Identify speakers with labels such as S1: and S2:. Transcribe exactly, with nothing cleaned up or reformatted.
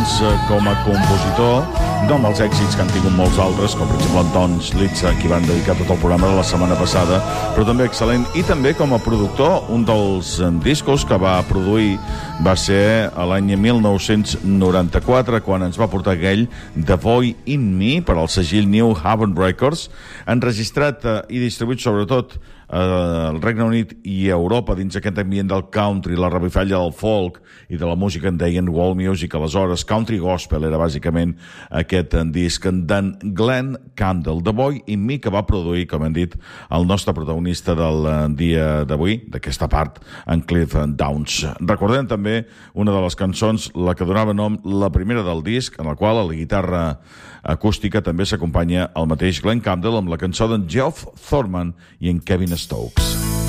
S1: doncs, com a compositor, no amb els èxits que han tingut molts altres, com per exemple en Don Schlitzer, qui van dedicar tot el programa de la setmana passada, però també excel·lent, i també com a productor. Un dels discos que va produir va ser a l'any mil nou-cents noranta-quatre, quan ens va portar aquell The Boy in Me per al segell New Haven Records, enregistrat eh, i distribuït sobretot al Regne Unit i a Europa dins aquest ambient del country, la revifalla del folk i de la música en deien world music. Aleshores, country gospel era bàsicament aquest disc d'en Glenn Campbell, The Boy in Me, que va produir, com hem dit, el nostre protagonista del dia d'avui, d'aquesta part, en Cliff Downs. Recordem també una de les cançons, la que donava nom, la primera del disc, en la qual a la guitarra acústica també s'acompanya el mateix Glenn Campbell amb la cançó d'en Geoff Thorman i en Kevin Stokes.